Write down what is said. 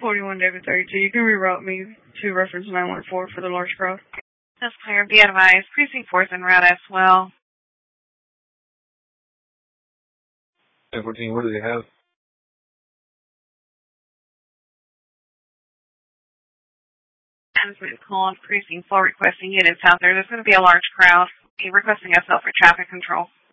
41 David 32. You can reroute me to reference 914 for the large crowd. That's clear. Be advised. Precinct 4 is en route as well. 1014, what do they have? Management called Precinct 4 requesting units out there. There's going to be a large crowd. Requesting SL for traffic control.